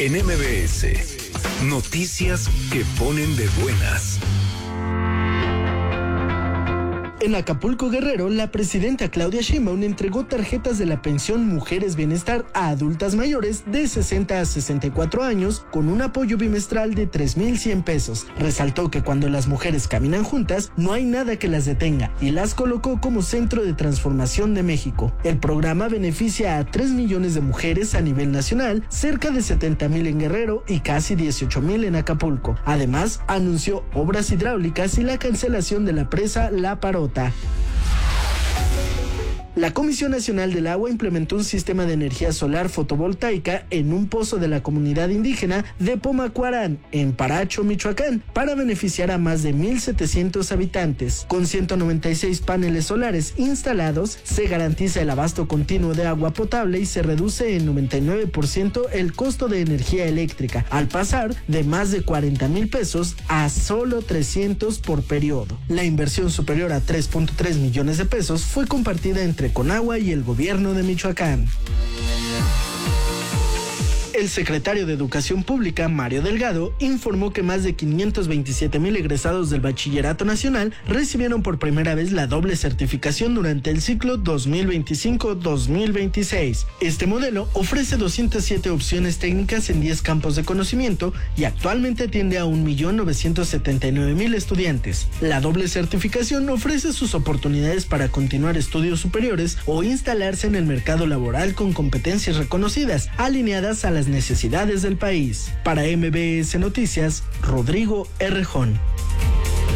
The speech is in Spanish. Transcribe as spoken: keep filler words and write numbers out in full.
En M B S, noticias que ponen de buenas. En Acapulco, Guerrero, la presidenta Claudia Sheinbaum entregó tarjetas de la pensión Mujeres Bienestar a adultas mayores de sesenta a sesenta y cuatro años con un apoyo bimestral de tres mil cien pesos. Resaltó que cuando las mujeres caminan juntas, no hay nada que las detenga y las colocó como centro de transformación de México. El programa beneficia a tres millones de mujeres a nivel nacional, cerca de setenta mil en Guerrero y casi dieciocho mil en Acapulco. Además, anunció obras hidráulicas y la cancelación de la presa La Parota. La Comisión Nacional del Agua implementó un sistema de energía solar fotovoltaica en un pozo de la comunidad indígena de Pomacuarán, en Paracho, Michoacán, para beneficiar a más de mil setecientos habitantes. Con ciento noventa y seis paneles solares instalados, se garantiza el abasto continuo de agua potable y se reduce en noventa y nueve por ciento el costo de energía eléctrica, al pasar de más de cuarenta mil pesos a solo trescientos por periodo. La inversión superior a tres punto tres millones de pesos fue compartida entre Conagua y el gobierno de Michoacán. El secretario de Educación Pública, Mario Delgado, informó que más de quinientos veintisiete mil egresados del Bachillerato Nacional recibieron por primera vez la doble certificación durante el ciclo dos mil veinticinco dos mil veintiséis. Este modelo ofrece doscientas siete opciones técnicas en diez campos de conocimiento y actualmente atiende a un millón novecientos setenta y nueve mil estudiantes. La doble certificación ofrece sus oportunidades para continuar estudios superiores o instalarse en el mercado laboral con competencias reconocidas, alineadas a las necesidades del país. Para M B S Noticias, Rodrigo Errejón.